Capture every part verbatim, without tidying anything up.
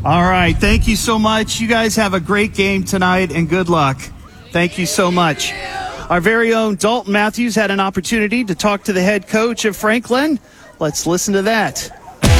All right. Thank you so much. You guys have a great game tonight, and good luck. Thank you so much. Our very own Dalton Matthews had an opportunity to talk to the head coach of Franklin. Let's listen to that.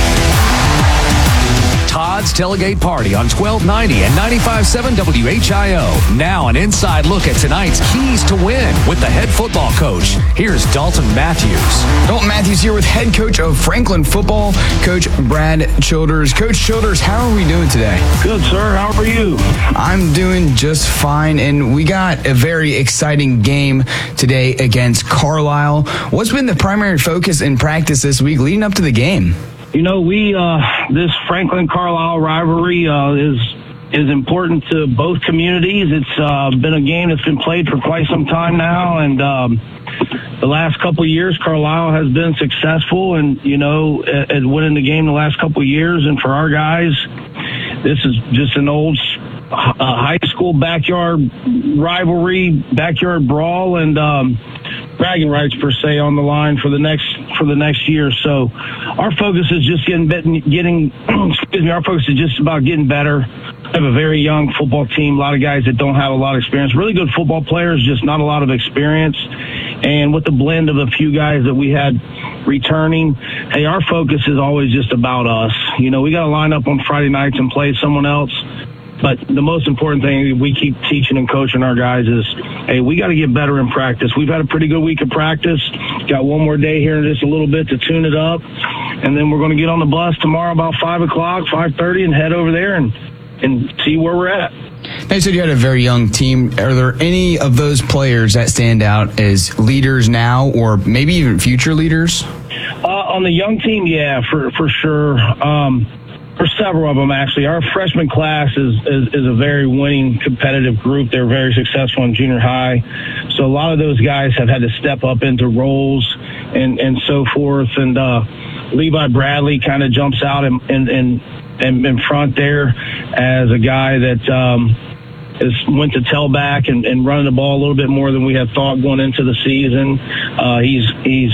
Todd's Tailgate Party on twelve ninety and ninety-five point seven W H I O. Now an inside look at tonight's keys to win with the head football coach. Here's Dalton Matthews. Dalton Matthews here with head coach of Franklin football, Coach Brad Childers. Coach Childers, how are we doing today? Good, sir. How are you? I'm doing just fine, and we got a very exciting game today against Carlisle. What's been the primary focus in practice this week leading up to the game? You know, we uh, this Franklin-Carlisle rivalry uh, is is important to both communities. It's uh, been a game that's been played for quite some time now, and um, the last couple of years, Carlisle has been successful, and you know, at, at winning the game the last couple of years. And for our guys, this is just an old uh, high school backyard rivalry, backyard brawl, and um, bragging rights per se on the line for the next for the next year. So our focus is just getting getting excuse me. Our focus is just about getting better. We have a very young football team, a lot of guys that don't have a lot of experience. Really good football players, just not a lot of experience. And with the blend of a few guys that we had returning, hey, our focus is always just about us. You know, we got to line up on Friday nights and play someone else. But the most important thing we keep teaching and coaching our guys is, hey, we got to get better in practice. We've had a pretty good week of practice. Got one more day here in just a little bit to tune it up. And then we're going to get on the bus tomorrow about five o'clock, five thirty, and head over there and, and see where we're at. Now, you said you had a very young team. Are there any of those players that stand out as leaders now or maybe even future leaders? Uh, on the young team, yeah, for, for sure. Um, For several of them, actually. Our freshman class is, is, is a very winning, competitive group. They're very successful in junior high. So a lot of those guys have had to step up into roles and, and so forth. And uh, Levi Bradley kind of jumps out in, in, in, in front there as a guy that um, is, went to tailback and, and running the ball a little bit more than we had thought going into the season. Uh, he's he's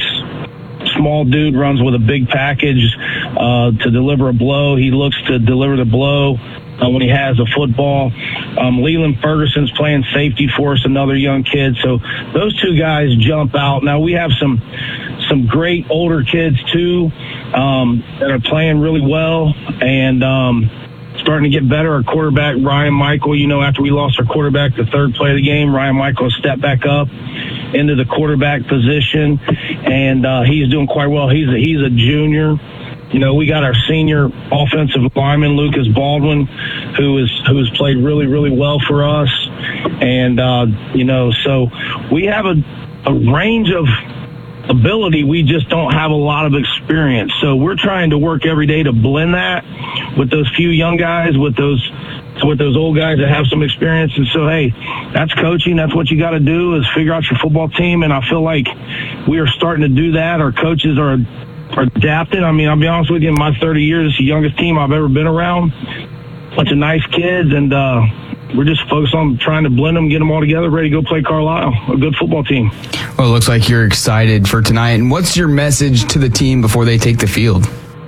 small dude, runs with a big package uh, to deliver a blow. He looks to deliver the blow uh, when he has a football. Um, Leland Ferguson's playing safety for us, another young kid. So those two guys jump out. Now we have some some great older kids too um, that are playing really well and um, starting to get better. Our quarterback, Ryan Michael, you know, after we lost our quarterback the third play of the game, Ryan Michael stepped back up into the quarterback position, and uh, he's doing quite well. He's a, he's a junior. You know, we got our senior offensive lineman, Lucas Baldwin, who is who's played really, really well for us. And, uh, you know, so we have a, a range of ability. We just don't have a lot of experience. So we're trying to work every day to blend that with those few young guys, with those with those old guys that have some experience. And so, hey, that's coaching. That's what you got to do is figure out your football team. And I feel like we are starting to do that. Our coaches are, are adapting. I mean, I'll be honest with you, in my thirty years, it's the youngest team I've ever been around. Bunch of nice kids. And uh, we're just focused on trying to blend them, get them all together, ready to go play Carlisle, a good football team. Well, it looks like you're excited for tonight. And what's your message to the team before they take the field?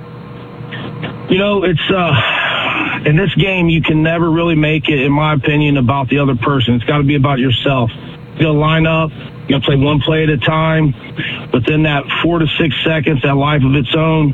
You know, it's uh, in this game, you can never really make it, in my opinion, about the other person. It's got to be about yourself. You got to line up. You got to play one play at a time. Within that four to six seconds, that life of its own,